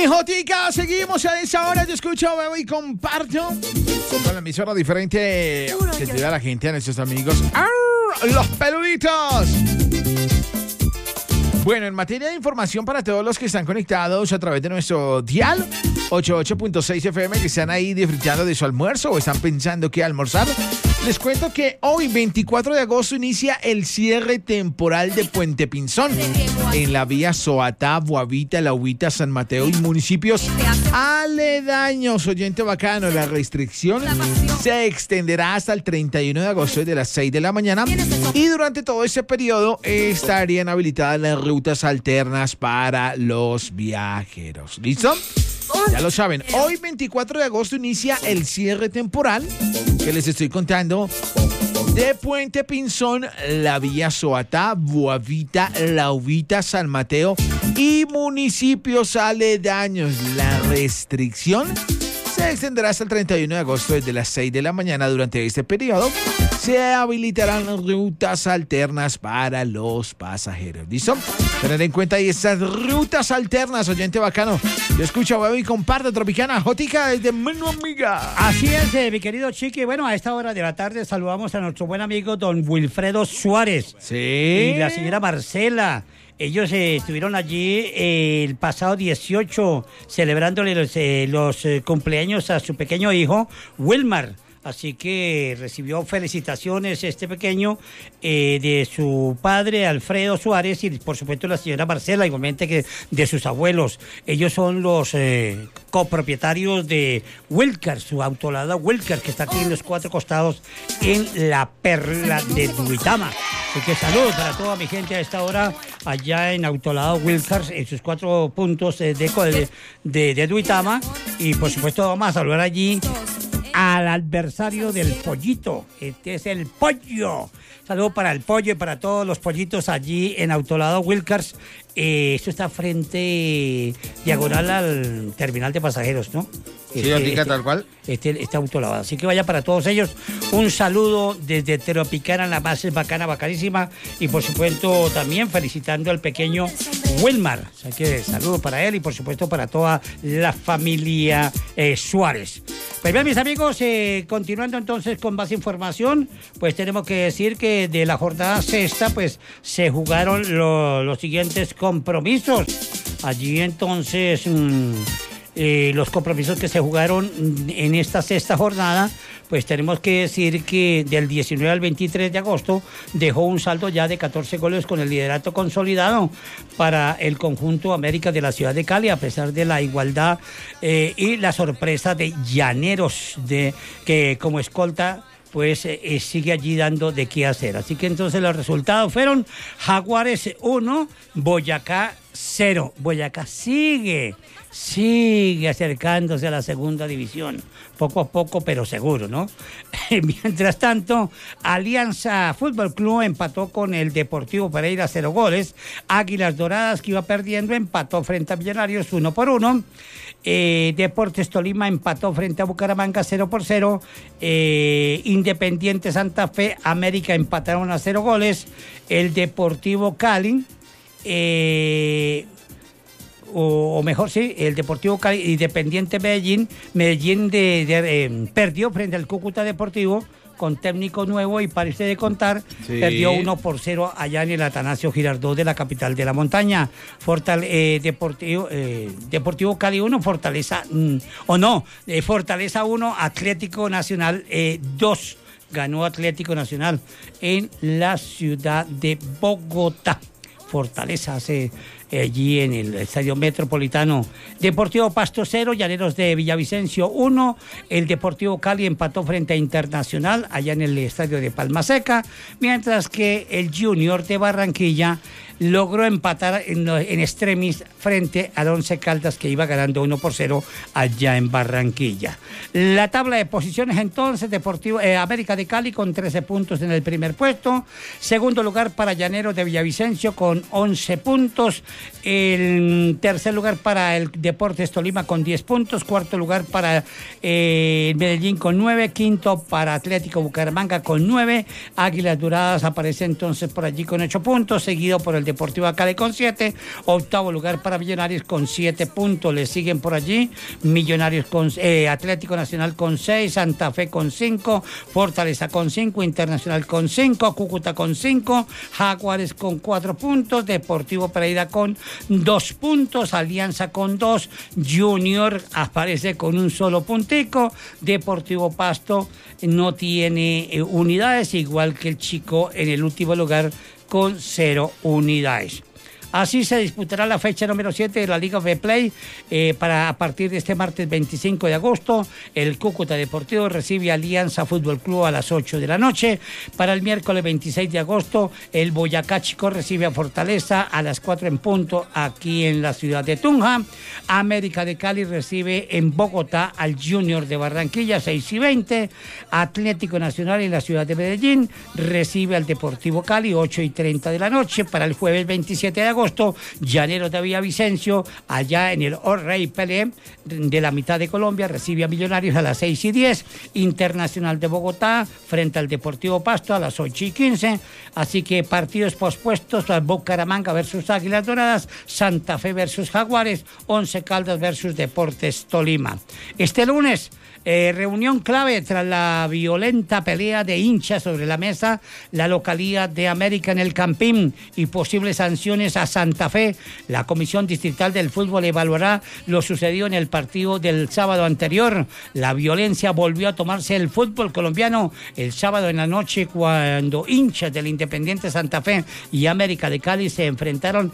Jotica, seguimos a esa hora. Yo escucho, veo y comparto con la emisora diferente que lleva a la gente, a nuestros amigos. ¡Arr! ¡Los peluditos! Bueno, en materia de información para todos los que están conectados a través de nuestro dial 88.6 FM, que están ahí disfrutando de su almuerzo o están pensando qué almorzar, les cuento que hoy, 24 de agosto, inicia el cierre temporal de Puente Pinzón en la vía Soatá, Boavita, La Uvita, San Mateo y municipios aledaños. Oyente bacano, la restricción se extenderá hasta el 31 de agosto desde las 6 de la mañana y durante todo ese periodo estarían habilitadas las rutas alternas para los viajeros. ¿Listo? Ya lo saben, hoy 24 de agosto inicia el cierre temporal que les estoy contando de Puente Pinzón, la vía Soatá, Boavita, La Uvita, San Mateo y municipios aledaños. La restricción se extenderá hasta el 31 de agosto desde las 6 de la mañana. Durante este periodo se habilitarán rutas alternas para los pasajeros. ¿Listo? Tener en cuenta ahí estas rutas alternas, oyente bacano. Yo escucho, veo y comparto Tropicana Jotica desde Mano Amiga. Así es, mi querido Chiqui. Bueno, a esta hora de la tarde saludamos a nuestro buen amigo don Wilfredo Suárez. Sí. Y la señora Marcela. Ellos estuvieron allí el pasado 18 celebrándole los cumpleaños a su pequeño hijo, Wilmar. Así que recibió felicitaciones este pequeño de su padre, Alfredo Suárez, y por supuesto la señora Marcela, igualmente que de sus abuelos. Ellos son los copropietarios de Wilcar, su autolada Wilcar, que está aquí en los Cuatro Costados, en la Perla de Duitama. Así que saludos para toda mi gente a esta hora, allá en Autolado Wilcar, en sus 4 puntos de Duitama. Y por supuesto vamos a saludar allí al adversario del pollito. Este es el pollo. Saludos para el pollo y para todos los pollitos allí en Autolado Wilcars. Esto está frente diagonal al terminal de pasajeros, ¿no? Sí, tal cual. Este autolavado. Así que vaya para todos ellos. Un saludo desde Tropicana, la más bacana, bacanísima. Y por supuesto también felicitando al pequeño Wilmar. Así que saludo para él y por supuesto para toda la familia Suárez. Pues bien, mis amigos, continuando entonces con más información, pues tenemos que decir que de la jornada sexta, pues se jugaron los siguientes compromisos. Allí entonces los compromisos que se jugaron en esta sexta jornada, pues tenemos que decir que del 19 al 23 de agosto dejó un saldo ya de 14 goles con el liderato consolidado para el conjunto América de la ciudad de Cali, a pesar de la igualdad y la sorpresa de Llaneros, que como escolta pues sigue allí dando de qué hacer. Así que entonces los resultados fueron Jaguares 1, Boyacá 0. Boyacá sigue acercándose a la segunda división, poco a poco pero seguro, ¿no? Mientras tanto, Alianza Fútbol Club empató con el Deportivo Pereira 0 goles, Águilas Doradas, que iba perdiendo, empató frente a Millonarios 1-1, Deportes Tolima empató frente a Bucaramanga 0-0, Independiente Santa Fe, América empataron a 0 goles, el Deportivo Cali, o mejor sí, el Deportivo Cali, Independiente Medellín perdió frente al Cúcuta Deportivo con técnico nuevo y para usted de contar, sí, perdió 1-0 allá en el Atanasio Girardot de la capital de la montaña. Deportivo Cali 1, Fortaleza 1, Atlético Nacional 2. Ganó Atlético Nacional en la ciudad de Bogotá. Fortaleza hace allí en el Estadio Metropolitano. Deportivo Pasto 0, Llaneros de Villavicencio 1. El Deportivo Cali empató frente a Internacional allá en el Estadio de Palma Seca, mientras que el Junior de Barranquilla logró empatar en extremis frente al Once Caldas, que iba ganando 1-0 allá en Barranquilla. La tabla de posiciones entonces, América de Cali con 13 puntos en el primer puesto, segundo lugar para Llaneros de Villavicencio con con 11 puntos. El tercer lugar para el Deportes Tolima con 10 puntos. Cuarto lugar para Medellín con 9. Quinto para Atlético Bucaramanga con 9. Águilas Doradas aparece entonces por allí con 8 puntos, seguido por el Deportivo Cali con 7. Octavo lugar para Millonarios con 7 puntos. Le siguen por allí Millonarios con Atlético Nacional con 6, Santa Fe con 5, Fortaleza con 5, Internacional con 5, Cúcuta con 5, Jaguares con 4 puntos, Deportivo Pereira con 2 puntos, Alianza con 2, Junior aparece con un solo puntico, Deportivo Pasto no tiene unidades, igual que el Chico en el último lugar con 0 unidades. Así se disputará la fecha número 7 de la Liga Betplay para a partir de este martes 25 de agosto. El Cúcuta Deportivo recibe a Alianza Fútbol Club a las 8 de la noche. Para el miércoles 26 de agosto, el Boyacá Chico recibe a Fortaleza a las 4 en punto aquí en la ciudad de Tunja. América de Cali recibe en Bogotá al Junior de Barranquilla 6:20. Atlético Nacional en la ciudad de Medellín recibe al Deportivo Cali 8:30 de la noche. Para el jueves 27 de agosto, Llaneros de Villavicencio, allá en el Rey Pelé de la mitad de Colombia, recibe a Millonarios a las 6:10. Internacional de Bogotá frente al Deportivo Pasto a las 8:15. Así que partidos pospuestos: Bucaramanga versus Águilas Doradas, Santa Fe versus Jaguares, Once Caldas versus Deportes Tolima. Este lunes, reunión clave tras la violenta pelea de hinchas sobre la mesa, la localidad de América en el Campín y posibles sanciones a Santa Fe. La Comisión Distrital del Fútbol evaluará lo sucedido en el partido del sábado anterior. La violencia volvió a tomarse el fútbol colombiano el sábado en la noche, cuando hinchas del Independiente Santa Fe y América de Cali se enfrentaron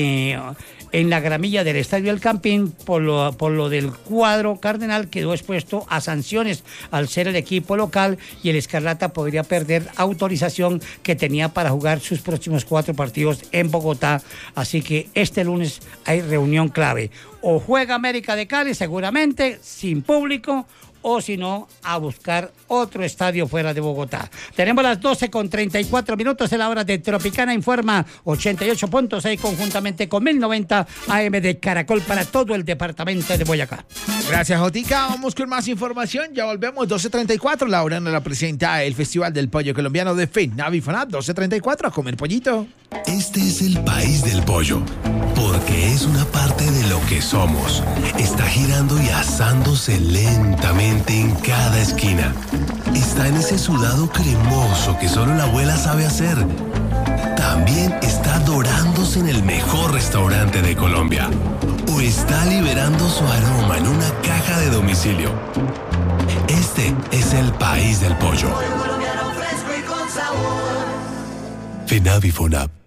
en la gramilla del Estadio El Campín. Por lo del cuadro cardenal quedó expuesto a sanciones al ser el equipo local, y el Escarlata podría perder autorización que tenía para jugar sus próximos 4 partidos en Bogotá. Así que este lunes hay reunión clave. O juega América de Cali seguramente sin público, o si no, a buscar otro estadio fuera de Bogotá. Tenemos las 12:34 en la hora de Tropicana Informa 88.6 conjuntamente con 1090 AM de Caracol para todo el departamento de Boyacá. Gracias, Jotica. Vamos con más información. Ya volvemos, 12:34. La hora nos la presenta el Festival del Pollo Colombiano de FENAVIFONAP. 12:34, a comer pollito. Este es el país del pollo, porque es una parte de lo que somos. Está girando y asándose lentamente en cada esquina. Está en ese sudado cremoso que solo la abuela sabe hacer. También está dorándose en el mejor restaurante de Colombia. O está liberando su aroma en una caja de domicilio. Este es el país del pollo. FENAVIFONAP.